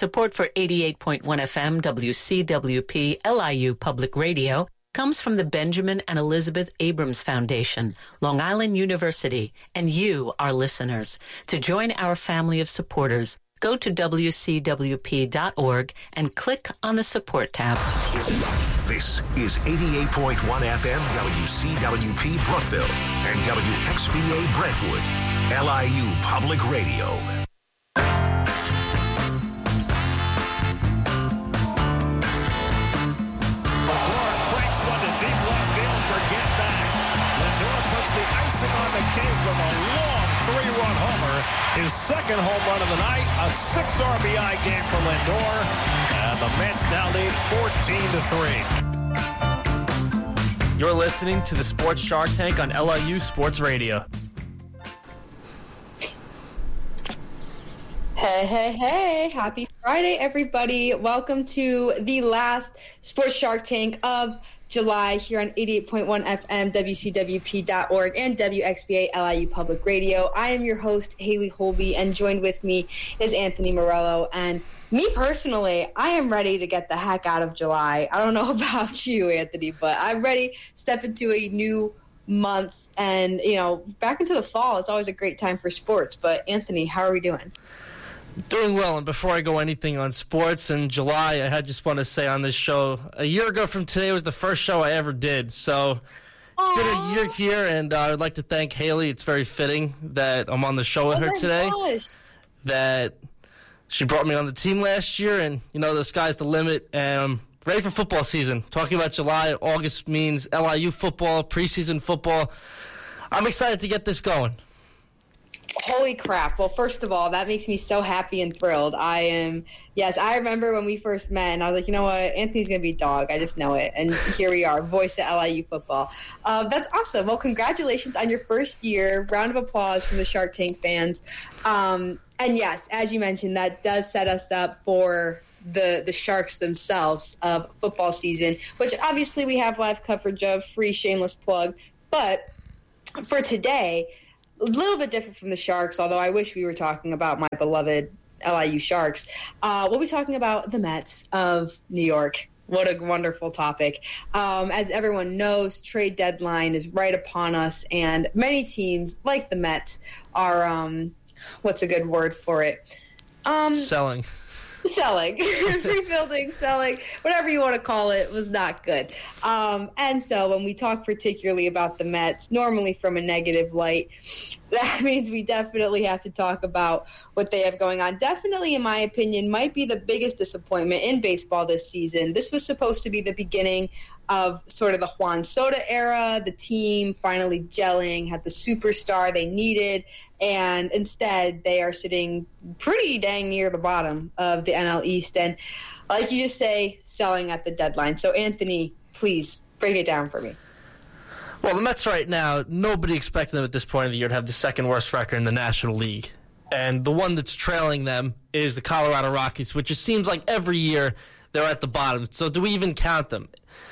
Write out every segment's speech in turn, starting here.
Support for 88.1 FM WCWP LIU Public Radio comes from the Benjamin and Elizabeth Abrams Foundation, Long Island University, and you, our listeners. To join our family of supporters, go to WCWP.org and click on the Support tab. This is 88.1 FM WCWP Brookville and WXBA Brentwood, LIU Public Radio. On the cake with a long three-run homer. His second home run of the night, a 6 RBI game for Lindor. And the Mets now lead 14-3. You're listening to the Sports Shark Tank on LIU Sports Radio. Hey. Happy Friday, everybody. Welcome to the last Sports Shark Tank of July here on 88.1 FM, WCWP.org, and WXBA LIU Public Radio. I am your host, Haley Holby, and joined with me is Anthony Morello. And me personally, I am ready to get the heck out of July. I don't know about you, Anthony, but I'm ready to step into a new month and, back into the fall. It's always a great time for sports. But, Anthony, how are we doing? Doing well, and before I go anything on sports in July, I just want to say on this show, a year ago from today was the first show I ever did, so it's been a year here, and I would like to thank Haley. It's very fitting that I'm on the show with her today, that she brought me on the team last year, and, the sky's the limit, and I'm ready for football season. Talking about July, August means LIU football, preseason football. I'm excited to get this going. Holy crap. Well, first of all, that makes me so happy and thrilled. I remember when we first met, and I was like, you know what, Anthony's going to be a dog. I just know it. And here we are, voice of LIU football. That's awesome. Well, congratulations on your first year. Round of applause from the Shark Tank fans. And yes, as you mentioned, that does set us up for the Sharks themselves of football season, which obviously we have live coverage of, free shameless plug. But for today, a little bit different from the Sharks, although I wish we were talking about my beloved LIU Sharks. We'll be talking about the Mets of New York. What a wonderful topic. As everyone knows, trade deadline is right upon us, and many teams, like the Mets, are, what's a good word for it? Selling. Rebuilding, selling, whatever you want to call it, was not good. And so when we talk particularly about the Mets, normally from a negative light, that means we definitely have to talk about what they have going on. Definitely, in my opinion, might be the biggest disappointment in baseball this season. This was supposed to be the beginning of sort of the Juan Soto era, the team finally gelling, had the superstar they needed, and instead they are sitting pretty dang near the bottom of the NL East. And like you just say, selling at the deadline. So, Anthony, please break it down for me. Well, the Mets right now, nobody expected them at this point of the year to have the second worst record in the National League. And the one that's trailing them is the Colorado Rockies, which it seems like every year they're at the bottom. So do we even count them?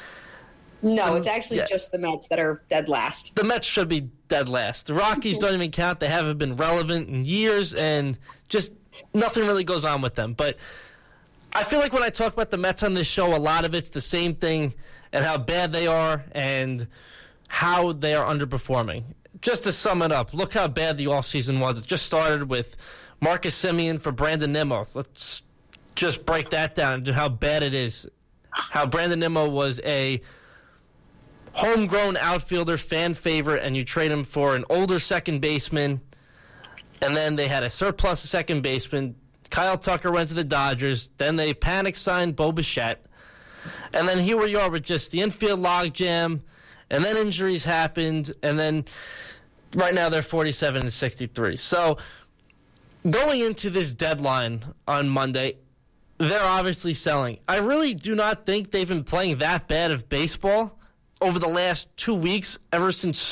No, it's actually just the Mets that are dead last. The Mets should be dead last. The Rockies don't even count. They haven't been relevant in years, and just nothing really goes on with them. But I feel like when I talk about the Mets on this show, a lot of it's the same thing and how bad they are and how they are underperforming. Just to sum it up, look how bad the offseason was. It just started with Marcus Semien for Brandon Nimmo. Let's just break that down into how bad it is. How Brandon Nimmo was a homegrown outfielder, fan favorite, and you trade him for an older second baseman, and then they had a surplus second baseman. Kyle Tucker went to the Dodgers. Then they panic signed Bo Bichette. And then here we are with just the infield logjam, and then injuries happened, and then right now they're 47-63. So going into this deadline on Monday, they're obviously selling. I really do not think they've been playing that bad of baseball over the last 2 weeks, ever since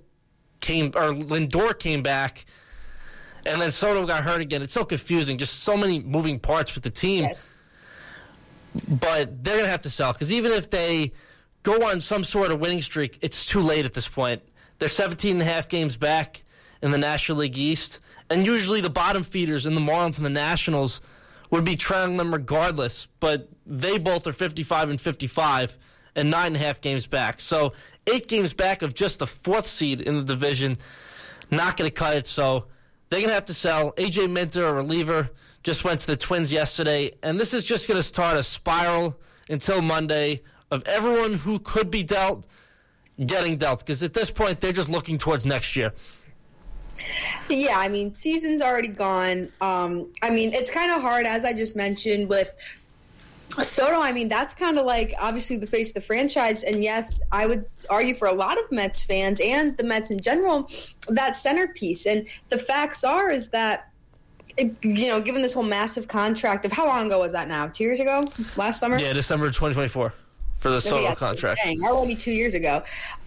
Lindor came back, and then Soto got hurt again. It's so confusing, just so many moving parts with the team. Yes. But they're going to have to sell, because even if they go on some sort of winning streak, it's too late at this point. They're 17.5 games back in the National League East, and usually the bottom feeders in the Marlins and the Nationals would be trailing them regardless, but they both are 55 and 55 and 9.5 games back. So 8 games back of just the 4th seed in the division. Not going to cut it, so they're going to have to sell. A.J. Minter, a reliever, just went to the Twins yesterday, and this is just going to start a spiral until Monday of everyone who could be dealt getting dealt, because at this point they're just looking towards next year. Yeah, I mean, season's already gone. I mean, it's kind of hard, as I just mentioned, with Soto. I mean, that's kind of like, obviously, the face of the franchise. And yes, I would argue for a lot of Mets fans and the Mets in general, that centerpiece. And the facts is that, given this whole massive contract of, how long ago was that now? 2 years ago? Last summer? Yeah, December 2024 for the Soto contract. Dang, already 2 years ago.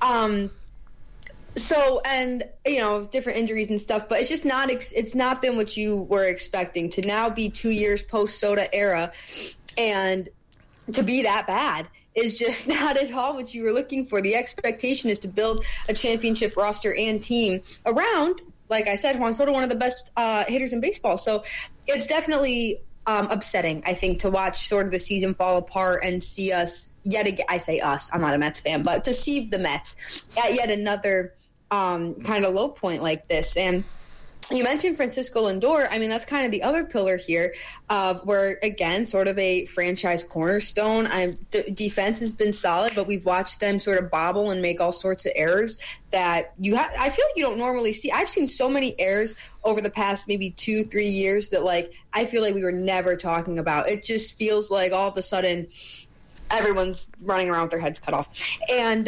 So, and, different injuries and stuff, but it's just not, it's not been what you were expecting to now be 2 years post-Soto era, and to be that bad is just not at all what you were looking for. The expectation is to build a championship roster and team around, like I said, Juan Soto, one of the best hitters in baseball. So it's definitely upsetting, I think, to watch sort of the season fall apart and see us yet again. I say us, I'm not a Mets fan, but to see the Mets at yet another kind of low point like this. And you mentioned Francisco Lindor. I mean, that's kind of the other pillar here of where, again, sort of a franchise cornerstone. Defense has been solid, but we've watched them sort of bobble and make all sorts of errors that I feel like you don't normally see. I've seen so many errors over the past maybe 2-3 years that, like, I feel like we were never talking about. It just feels like all of a sudden everyone's running around with their heads cut off. And,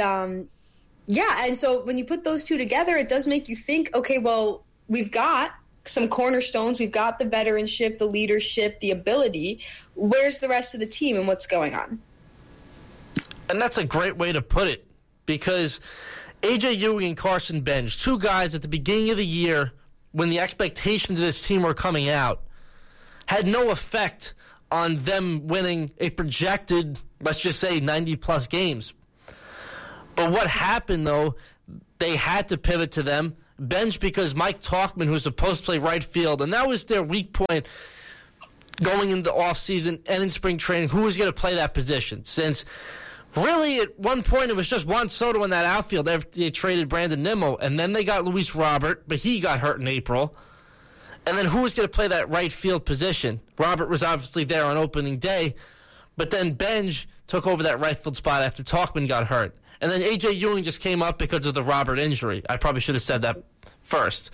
and so when you put those two together, it does make you think, okay, well, we've got some cornerstones. We've got the veteranship, the leadership, the ability. Where's the rest of the team and what's going on? And that's a great way to put it, because A.J. Ewing and Carson Bench, two guys at the beginning of the year when the expectations of this team were coming out, had no effect on them winning a projected, let's just say, 90-plus games. But what happened, though, they had to pivot to them. Bench because Mike Tauchman, who's supposed to play right field, and that was their weak point going into the offseason and in spring training, who was going to play that position. Since really at one point it was just Juan Soto in that outfield after they traded Brandon Nimmo, and then they got Luis Robert, but he got hurt in April. And then who was going to play that right field position? Robert was obviously there on opening day, but then Bench took over that right field spot after Tauchman got hurt. And then A.J. Ewing just came up because of the Robert injury. I probably should have said that first.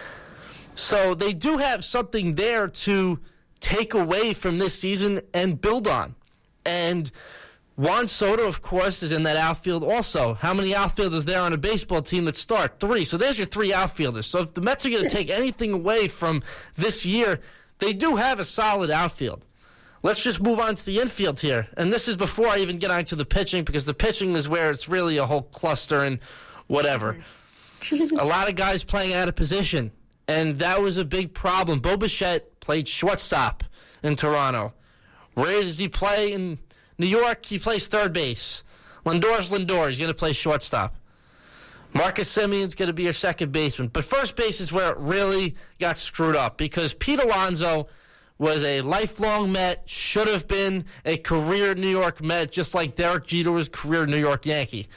So they do have something there to take away from this season and build on. And Juan Soto, of course, is in that outfield also. How many outfielders there on a baseball team that start? 3. So there's your 3 outfielders. So if the Mets are going to take anything away from this year, they do have a solid outfield. Let's just move on to the infield here. And this is before I even get on to the pitching, because the pitching is where it's really a whole cluster and whatever. A lot of guys playing out of position, and that was a big problem. Bo Bichette played shortstop in Toronto. Where does he play in New York? He plays third base. Lindor's Lindor. He's going to play shortstop. Marcus Semion's going to be your second baseman. But first base is where it really got screwed up, because Pete Alonso was a lifelong Met, should have been a career New York Met, just like Derek Jeter was a career New York Yankee.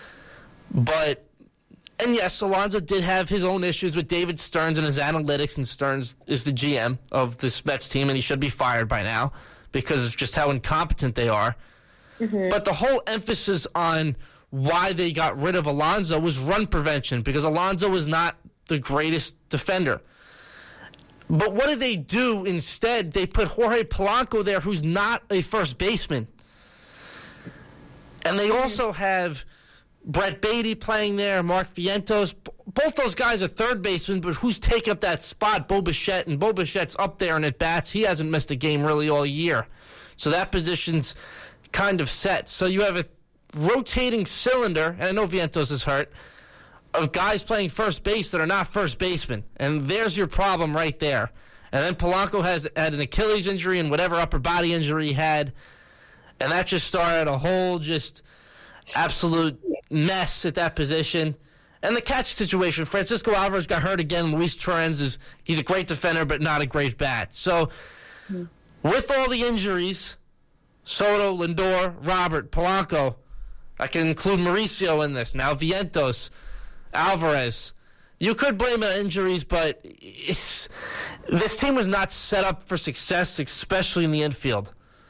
And yes, Alonso did have his own issues with David Stearns and his analytics, and Stearns is the GM of this Mets team, and he should be fired by now because of just how incompetent they are. Mm-hmm. But the whole emphasis on why they got rid of Alonso was run prevention, because Alonso was not the greatest defender. But what did they do instead? They put Jorge Polanco there, who's not a first baseman. And they also have Brett Beatty playing there, Mark Vientos. Both those guys are third basemen, but who's taking up that spot? Bo Bichette. And Bo Bichette's up there in at-bats. He hasn't missed a game really all year. So that position's kind of set. So you have a rotating cylinder, and I know Vientos is hurt, of guys playing first base that are not first basemen. And there's your problem right there. And then Polanco had an Achilles injury and whatever upper body injury he had. And that just started a whole just absolute mess at that position. And the catch situation, Francisco Alvarez got hurt again. Luis Torrens he's a great defender, but not a great bat. So with all the injuries, Soto, Lindor, Robert, Polanco, I can include Mauricio in this, now Vientos, Alvarez. You could blame it on injuries, but this team was not set up for success, especially in the infield.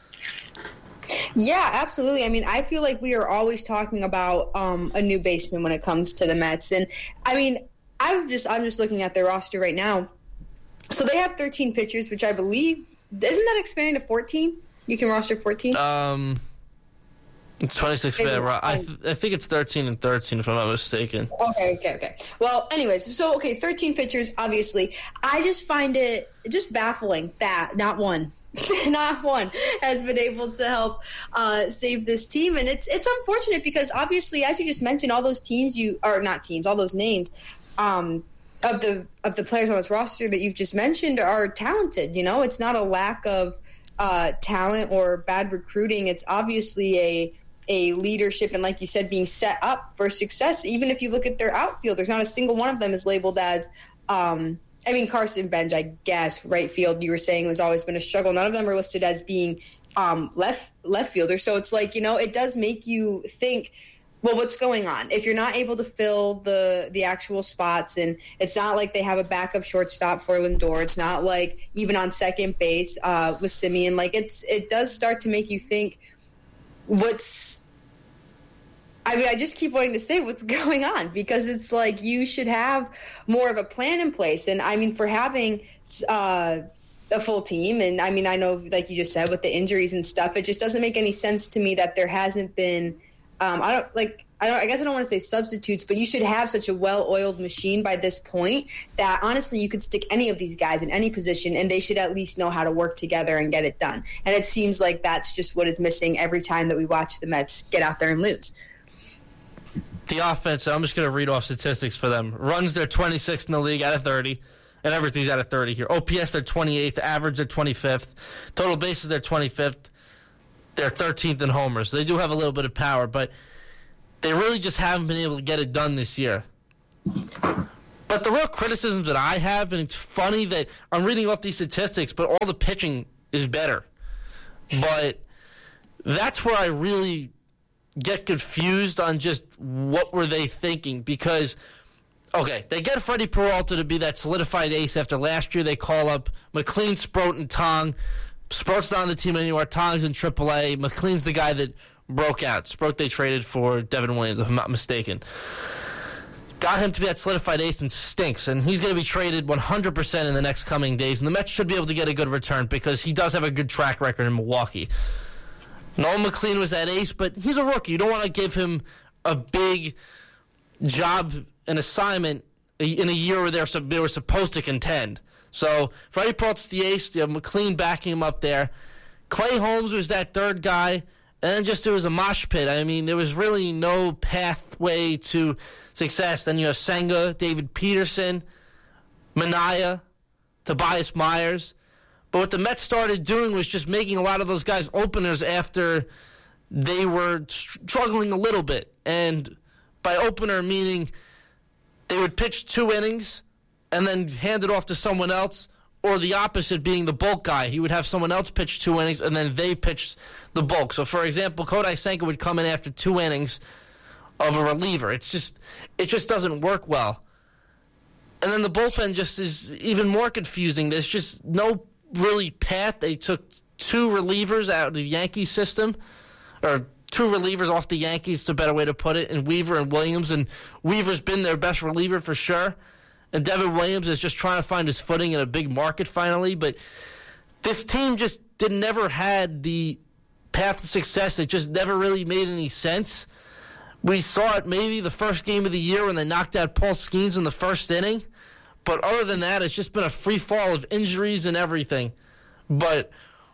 Yeah, absolutely. I mean, I feel like we are always talking about a new baseman when it comes to the Mets. And, I mean, I'm just looking at their roster right now. So they have 13 pitchers, which I believe, isn't that expanding to 14? You can roster 14? It's 26 man. I think it's 13 and 13, if I'm not mistaken. Okay. Well, anyways, 13 pitchers, obviously. I just find it just baffling that not one has been able to help save this team. And it's unfortunate because obviously, as you just mentioned, all those teams all those names of the players on this roster that you've just mentioned are talented. You know, it's not a lack of talent or bad recruiting. It's obviously a leadership and, like you said, being set up for success. Even if you look at their outfield, there's not a single one of them is labeled as Carson Bench, I guess, right field, you were saying, has always been a struggle. None of them are listed as being left fielder. So it's like, you know, it does make you think, well, what's going on? If you're not able to fill the actual spots, and it's not like they have a backup shortstop for Lindor. It's not like even on second base with Simeon. Like it does start to make you think I just keep wanting to say what's going on, because it's like you should have more of a plan in place. And I mean, for having a full team, and I mean, I know, like you just said, with the injuries and stuff, it just doesn't make any sense to me that there hasn't been. I guess I don't want to say substitutes, but you should have such a well-oiled machine by this point that honestly you could stick any of these guys in any position and they should at least know how to work together and get it done. And it seems like that's just what is missing every time that we watch the Mets get out there and lose. The offense, I'm just going to read off statistics for them. Runs, they're 26th in the league out of 30, and everything's out of 30 here. OPS, they're 28th. Average, they're 25th. Total bases, they're 25th. They're 13th in homers. So they do have a little bit of power, but they really just haven't been able to get it done this year. But the real criticism that I have, and it's funny that I'm reading off these statistics, but all the pitching is better. But that's where I really get confused on just what were they thinking. Because, okay, they get Freddie Peralta to be that solidified ace after last year. They call up McLean, Sproat, and Tong. Sproat's not on the team anymore. Tong's in AAA. McLean's the guy that broke out. Sproat they traded for Devin Williams, if I'm not mistaken. Got him to be that solidified ace and stinks, and he's going to be traded 100% in the next coming days, and the Mets should be able to get a good return because he does have a good track record in Milwaukee. Nolan McLean was that ace, but he's a rookie. You don't want to give him a big job and assignment in a year where they were supposed to contend. So Freddie Peralta's the ace. You have McLean backing him up there. Clay Holmes was that third guy. And then just there was a mosh pit. I mean, there was really no pathway to success. Then you have Senga, David Peterson, Minaya, Tobias Myers. But what the Mets started doing was just making a lot of those guys openers after they were struggling a little bit. And by opener, meaning they would pitch 2 innings and then hand it off to someone else, or the opposite being the bulk guy. He would have someone else pitch 2 innings, and then they pitch the bulk. So, for example, Kodai Senga would come in after 2 innings of a reliever. It just doesn't work well. And then the bullpen just is even more confusing. There's just no really path. They took 2 relievers out of the Yankee system, or 2 relievers off the Yankees, is a better way to put it, and Weaver and Williams. And Weaver's been their best reliever for sure. And Devin Williams is just trying to find his footing in a big market finally. But this team just never had the path to success. It just never really made any sense. We saw it maybe the first game of the year when they knocked out Paul Skeens in the first inning. But other than that, it's just been a free fall of injuries and everything. But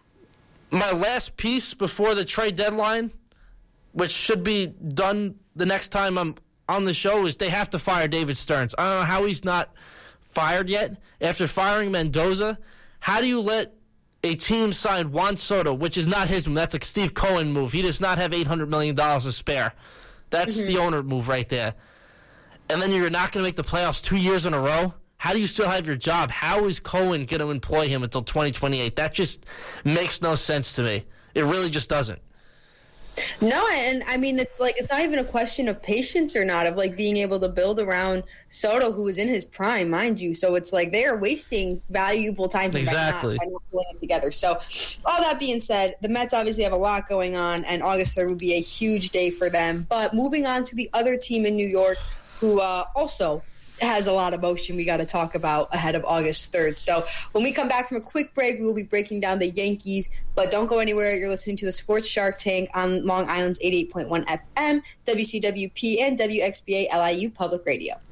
my last piece before the trade deadline, which should be done the next time I'm on the show, is they have to fire David Stearns. I don't know how he's not fired yet. After firing Mendoza, how do you let a team sign Juan Soto, which is not his move? That's a Steve Cohen move. He does not have $800 million to spare. That's the owner move right there. And then you're not going to make the playoffs 2 years in a row? how do you still have your job? How is Cohen going to employ him until 2028? That just makes no sense to me. It really just doesn't. No, and I mean, it's not even a question of patience or not, of like being able to build around Soto, who is in his prime, mind you. So it's like they are wasting valuable time by not pulling it together. So all that being said, the Mets obviously have a lot going on, and August 3rd would be a huge day for them. But moving on to the other team in New York, who also has a lot of motion we got to talk about ahead of August 3rd. So when we come back from a quick break, we will be breaking down the Yankees. But don't go anywhere. You're listening to the Sports Shark Tank on Long Island's 88.1 FM, WCWP, and WXBA LIU Public Radio.